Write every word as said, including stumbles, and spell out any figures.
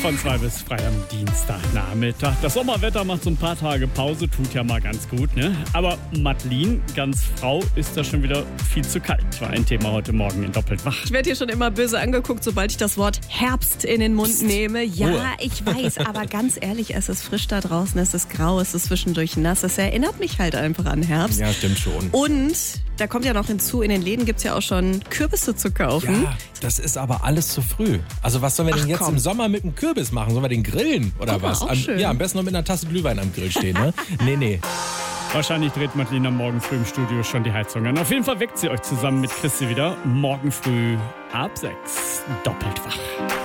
Von zwei bis frei am Dienstagnachmittag. Das Sommerwetter macht so ein paar Tage Pause, tut ja mal ganz gut, ne? Aber Madeline, ganz Frau, ist da schon wieder viel zu kalt. War ein Thema heute Morgen in Doppelt wach. Ich werde hier schon immer böse angeguckt, sobald ich das Wort Herbst in den Mund Psst. nehme. Ja, Ruhe. ich weiß, aber ganz ehrlich, es ist frisch da draußen, es ist grau, es ist zwischendurch nass. Es erinnert mich halt einfach an Herbst. Ja, stimmt schon. Und da kommt ja noch hinzu, in den Läden gibt es ja auch schon Kürbisse zu kaufen. Ja, das ist aber alles zu früh. Also was sollen wir denn Ach, jetzt komm. im Sommer mit dem Kürbis machen? Sollen wir den grillen oder Guck mal, was? auch Am, schön. ja, am besten noch mit einer Tasse Glühwein am Grill stehen, ne? Nee, nee. Wahrscheinlich dreht Madeline am Morgen früh im Studio schon die Heizung an. Auf jeden Fall weckt sie euch zusammen mit Christi wieder. Morgen früh ab sechs. Doppelt wach.